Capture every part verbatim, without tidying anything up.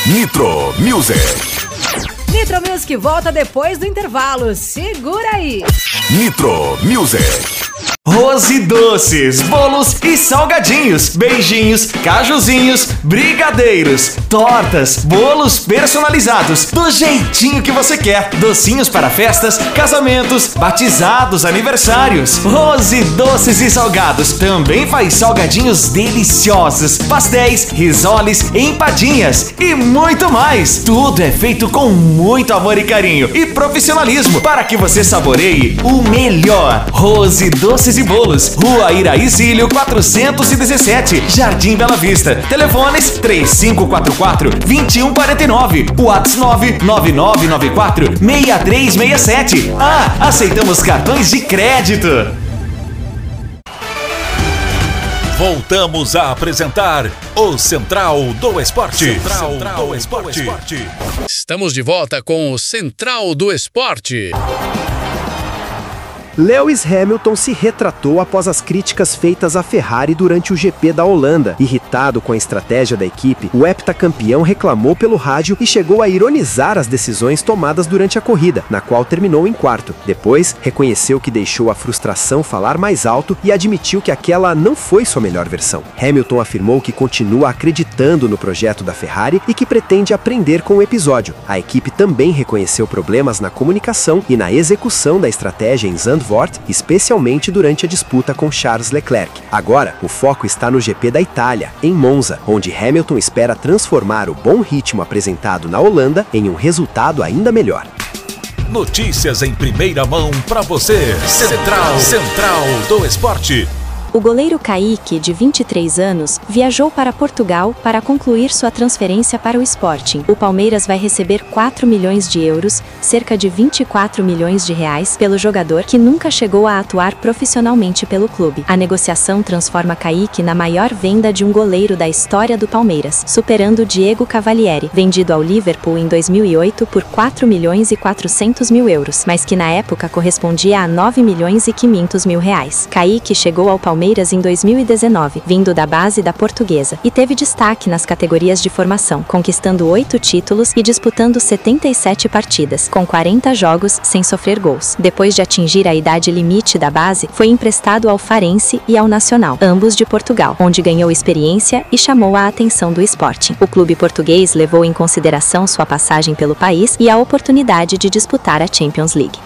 Nitro Music. Nitro Music volta depois do intervalo. Segura aí. Nitro Music. Rose Doces, bolos e salgadinhos, beijinhos, cajuzinhos, brigadeiros, tortas, bolos personalizados, do jeitinho que você quer. Docinhos para festas, casamentos, batizados, aniversários. Rose Doces e Salgados também faz salgadinhos deliciosos, pastéis, risoles, empadinhas e muito mais. Tudo é feito com muito amor e carinho e profissionalismo para que você saboreie o melhor. Rose Doces e Bolos, Rua Iraí-Cílio quatrocentos e dezessete, Jardim Bela Vista. Telefones três cinco quatro quatro, dois um quatro nove, WhatsApp nove nove nove nove quatro, seis três seis sete. Ah, aceitamos cartões de crédito. Voltamos a apresentar o Central do Esporte. Central, Central do, Esporte. do Esporte. Estamos de volta com o Central do Esporte. Lewis Hamilton se retratou após as críticas feitas à Ferrari durante o G P da Holanda. Irritado com a estratégia da equipe, o heptacampeão reclamou pelo rádio e chegou a ironizar as decisões tomadas durante a corrida, na qual terminou em quarto. Depois, reconheceu que deixou a frustração falar mais alto e admitiu que aquela não foi sua melhor versão. Hamilton afirmou que continua acreditando no projeto da Ferrari e que pretende aprender com o episódio. A equipe também reconheceu problemas na comunicação e na execução da estratégia em Zandvoort, especialmente durante a disputa com Charles Leclerc. Agora, o foco está no G P da Itália, em Monza, onde Hamilton espera transformar o bom ritmo apresentado na Holanda em um resultado ainda melhor. Notícias em primeira mão para você. Central, Central do Esporte. O goleiro Kaique, de vinte e três anos, viajou para Portugal para concluir sua transferência para o Sporting. O Palmeiras vai receber quatro milhões de euros, cerca de vinte e quatro milhões de reais, pelo jogador que nunca chegou a atuar profissionalmente pelo clube. A negociação transforma Kaique na maior venda de um goleiro da história do Palmeiras, superando Diego Cavalieri, vendido ao Liverpool em dois mil e oito por quatro milhões e quatrocentos mil euros, mas que na época correspondia a nove milhões e quinhentos mil reais. Kaique chegou ao Palmeiras Palmeiras em dois mil e dezenove, vindo da base da Portuguesa, e teve destaque nas categorias de formação, conquistando oito títulos e disputando setenta e sete partidas, com quarenta jogos sem sofrer gols. Depois de atingir a idade limite da base, foi emprestado ao Farense e ao Nacional, ambos de Portugal, onde ganhou experiência e chamou a atenção do Sporting. O clube português levou em consideração sua passagem pelo país e a oportunidade de disputar a Champions League.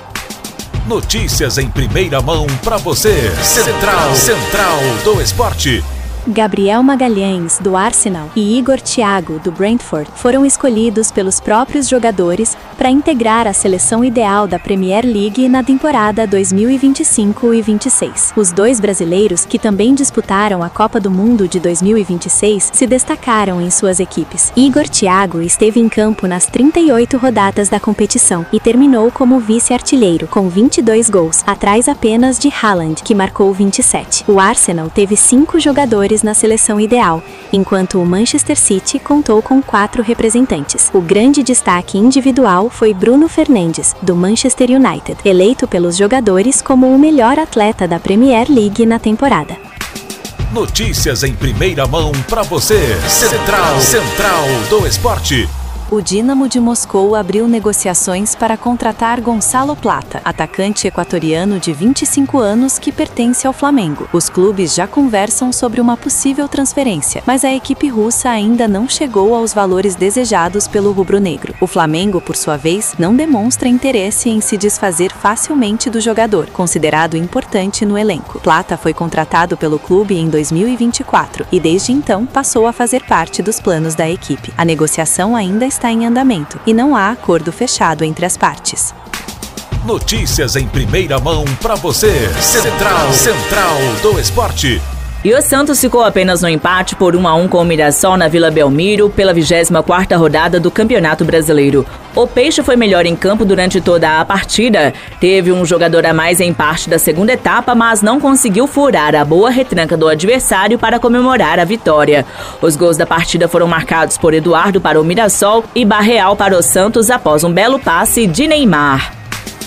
Notícias em primeira mão para você. Central, Central do Esporte. Gabriel Magalhães, do Arsenal, e Igor Thiago, do Brentford, foram escolhidos pelos próprios jogadores para integrar a seleção ideal da Premier League na temporada dois mil e vinte e cinco e vinte e seis. Os dois brasileiros, que também disputaram a Copa do Mundo de dois mil e vinte e seis, se destacaram em suas equipes. Igor Thiago esteve em campo nas trinta e oito rodadas da competição e terminou como vice-artilheiro, com vinte e dois gols, atrás apenas de Haaland, que marcou vinte e sete. O Arsenal teve cinco jogadores na seleção ideal, enquanto o Manchester City contou com quatro representantes. O grande destaque individual foi Bruno Fernandes, do Manchester United, eleito pelos jogadores como o melhor atleta da Premier League na temporada. Notícias em primeira mão para você. Central, Central do Esporte. O Dínamo de Moscou abriu negociações para contratar Gonçalo Plata, atacante equatoriano de vinte e cinco anos que pertence ao Flamengo. Os clubes já conversam sobre uma possível transferência, mas a equipe russa ainda não chegou aos valores desejados pelo rubro-negro. O Flamengo, por sua vez, não demonstra interesse em se desfazer facilmente do jogador, considerado importante no elenco. Plata foi contratado pelo clube em dois mil e vinte e quatro e desde então passou a fazer parte dos planos da equipe. A negociação ainda está em andamento e não há acordo fechado entre as partes. Notícias em primeira mão para você. Central, Central do Esporte. E o Santos ficou apenas no empate por um a um com o Mirassol na Vila Belmiro pela vigésima quarta rodada do Campeonato Brasileiro. O Peixe foi melhor em campo durante toda a partida. Teve um jogador a mais em parte da segunda etapa, mas não conseguiu furar a boa retranca do adversário para comemorar a vitória. Os gols da partida foram marcados por Eduardo para o Mirassol e Barreal para o Santos após um belo passe de Neymar.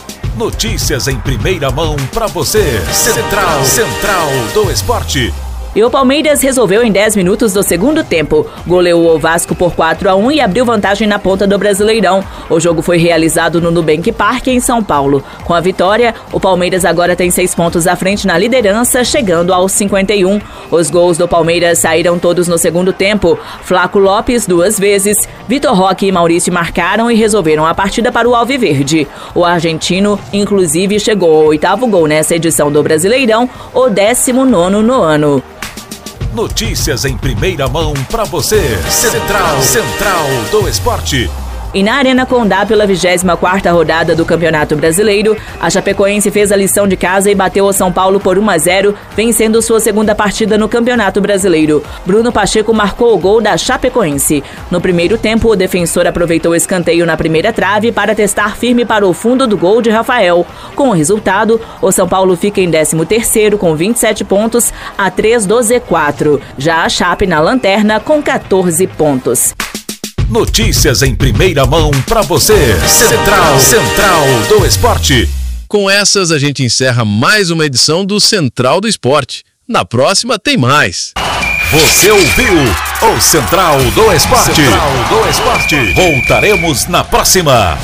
Notícias em primeira mão para você. Central, Central do Esporte. E o Palmeiras resolveu em dez minutos do segundo tempo. Goleou o Vasco por quatro a um e abriu vantagem na ponta do Brasileirão. O jogo foi realizado no Nubank Park, em São Paulo. Com a vitória, o Palmeiras agora tem seis pontos à frente na liderança, chegando aos cinquenta e um. Os gols do Palmeiras saíram todos no segundo tempo. Flaco Lopes, duas vezes. Vitor Roque e Maurício marcaram e resolveram a partida para o Alviverde. O argentino, inclusive, chegou ao oitavo gol nessa edição do Brasileirão, o décimo nono no ano. Notícias em primeira mão para você. Central, Central do Esporte. E na Arena Condá, pela vigésima quarta rodada do Campeonato Brasileiro, a Chapecoense fez a lição de casa e bateu o São Paulo por um a zero, vencendo sua segunda partida no Campeonato Brasileiro. Bruno Pacheco marcou o gol da Chapecoense. No primeiro tempo, o defensor aproveitou o escanteio na primeira trave para testar firme para o fundo do gol de Rafael. Com o resultado, o São Paulo fica em décimo terceiro com vinte e sete pontos, a três do Z quatro. Já a Chape na lanterna com quatorze pontos. Notícias em primeira mão para você. Central, Central do Esporte. Com essas, a gente encerra mais uma edição do Central do Esporte. Na próxima tem mais. Você ouviu o Central do Esporte. Central do Esporte. Voltaremos na próxima.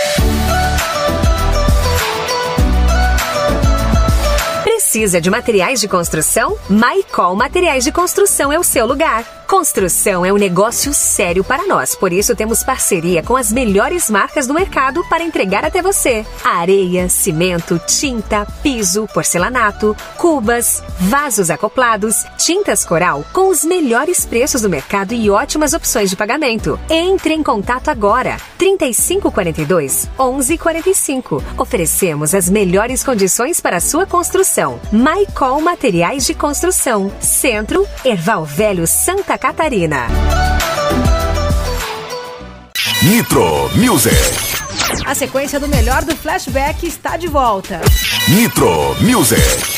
Precisa de materiais de construção? Maicol Materiais de Construção é o seu lugar. Construção é um negócio sério para nós, por isso temos parceria com as melhores marcas do mercado para entregar até você. Areia, cimento, tinta, piso, porcelanato, cubas, vasos acoplados, tintas coral com os melhores preços do mercado e ótimas opções de pagamento. Entre em contato agora. trinta e cinco quarenta e dois, onze quarenta e cinco. Oferecemos as melhores condições para a sua construção. Maicol Materiais de Construção. Centro, Erval Velho, Santa Catarina. Nitro Music. A sequência do melhor do Flashback está de volta. Nitro Music.